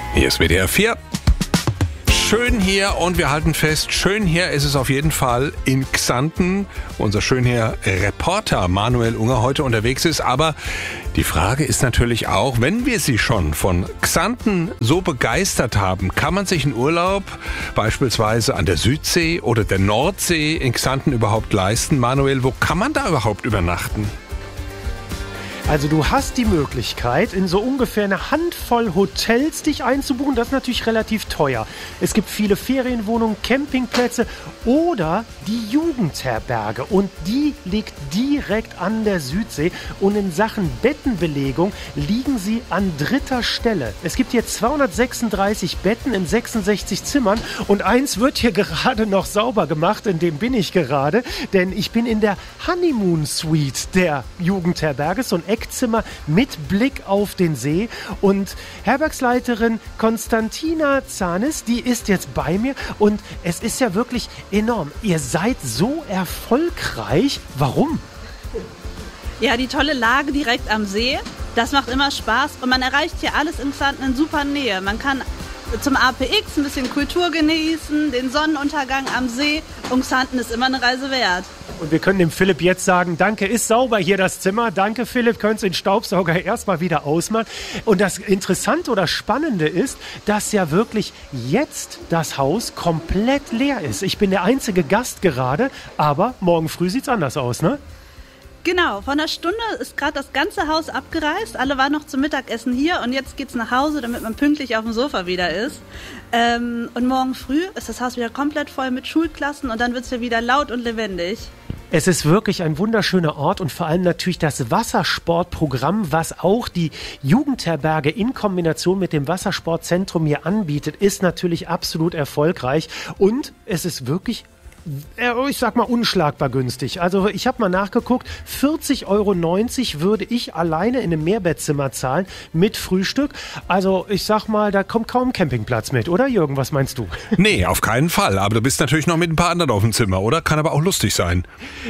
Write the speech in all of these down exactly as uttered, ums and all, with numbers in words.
Hier ist W D R vier. Schön hier und wir halten fest, schön hier ist es auf jeden Fall in Xanten. Unser schön hier Reporter Manuel Unger heute unterwegs ist. Aber die Frage ist natürlich auch, wenn wir Sie schon von Xanten so begeistert haben, kann man sich einen Urlaub beispielsweise an der Südsee oder der Nordsee in Xanten überhaupt leisten? Manuel, wo kann man da überhaupt übernachten? Also du hast die Möglichkeit, in so ungefähr eine Handvoll Hotels dich einzubuchen. Das ist natürlich relativ teuer. Es gibt viele Ferienwohnungen, Campingplätze oder die Jugendherberge. Und die liegt direkt an der Südsee. Und in Sachen Bettenbelegung liegen sie an dritter Stelle. Es gibt hier zweihundertsechsunddreißig Betten in sechsundsechzig Zimmern. Und eins wird hier gerade noch sauber gemacht. In dem bin ich gerade. Denn ich bin in der Honeymoon Suite der Jugendherberge. So ein Eckzimmer mit Blick auf den See. Und Herbergsleiterin Konstantina Zanis, die ist jetzt bei mir. Und es ist ja wirklich enorm. Ihr seid so erfolgreich. Warum? Ja, die tolle Lage direkt am See. Das macht immer Spaß. Und man erreicht hier alles in Xanten in super Nähe. Man kann zum A P X ein bisschen Kultur genießen, den Sonnenuntergang am See. Und Xanten ist immer eine Reise wert. Und wir können dem Philipp jetzt sagen, danke, ist sauber hier das Zimmer. Danke, Philipp, könntest den Staubsauger erstmal wieder ausmachen. Und das Interessante oder Spannende ist, dass ja wirklich jetzt das Haus komplett leer ist. Ich bin der einzige Gast gerade, aber morgen früh sieht's anders aus, ne? Genau, vor einer Stunde ist gerade das ganze Haus abgereist. Alle waren noch zum Mittagessen hier und jetzt geht's nach Hause, damit man pünktlich auf dem Sofa wieder ist. Ähm, und morgen früh ist das Haus wieder komplett voll mit Schulklassen und dann wird's hier wieder laut und lebendig. Es ist wirklich ein wunderschöner Ort und vor allem natürlich das Wassersportprogramm, was auch die Jugendherberge in Kombination mit dem Wassersportzentrum hier anbietet, ist natürlich absolut erfolgreich und es ist wirklich, ich sag mal, unschlagbar günstig. Also ich habe mal nachgeguckt, vierzig Euro neunzig würde ich alleine in einem Mehrbettzimmer zahlen mit Frühstück. Also ich sag mal, da kommt kaum Campingplatz mit, oder Jürgen, was meinst du? Nee, auf keinen Fall. Aber du bist natürlich noch mit ein paar anderen auf dem Zimmer, oder? Kann aber auch lustig sein.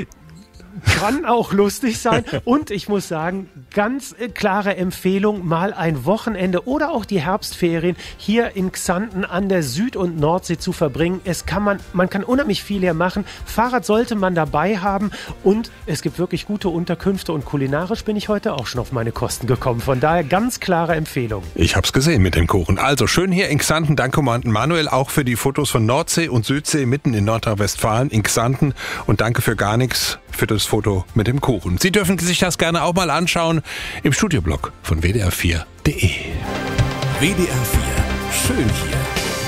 Kann auch lustig sein und ich muss sagen, ganz klare Empfehlung, mal ein Wochenende oder auch die Herbstferien hier in Xanten an der Süd- und Nordsee zu verbringen. Es kann man, man kann unheimlich viel hier machen. Fahrrad sollte man dabei haben und es gibt wirklich gute Unterkünfte und kulinarisch bin ich heute auch schon auf meine Kosten gekommen. Von daher ganz klare Empfehlung. Ich hab's gesehen mit dem Kuchen. Also schön hier in Xanten. Danke Manuel auch für die Fotos von Nordsee und Südsee mitten in Nordrhein-Westfalen in Xanten und danke für gar nichts für das Foto mit dem Kuchen. Sie dürfen sich das gerne auch mal anschauen im Studioblog von W D R vier punkt de. W D R vier. Schön hier.